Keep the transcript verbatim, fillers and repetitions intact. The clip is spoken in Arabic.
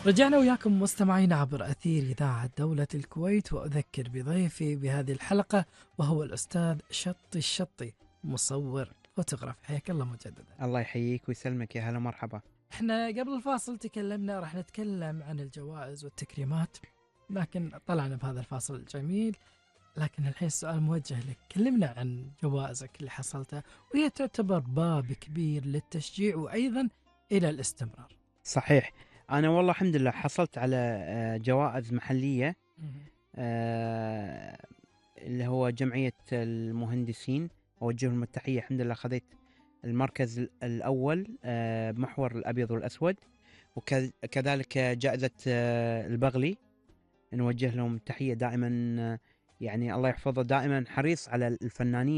رجعنا وياكم مستمعين عبر أثير إذاعة دولة الكويت، وأذكر بضيفي بهذه الحلقة وهو الأستاذ شطي الشطي، مصور فوتوغراف. حياك الله مجددا. الله يحييك ويسلمك، يا هلا مرحبا. احنا قبل الفاصل تكلمنا، راح نتكلم عن الجوائز والتكريمات، لكن طلعنا بهذا الفاصل الجميل. لكن الحين السؤال موجه لك، كلمنا عن جوائزك اللي حصلتها، وهي تعتبر باب كبير للتشجيع وأيضا إلى الاستمرار. صحيح، أنا والله الحمد لله حصلت على آه، جوائز محلية، آه، اللي هو جمعية المهندسين، أوجه لهم التحية. الحمد لله خذيت المركز ال- الأول آه، بمحور الأبيض والأسود، وكذلك جائزة آه، البغلي، نوجه لهم تحية دائما. آه، يعني الله يحفظه، دائما حريص على الفنانين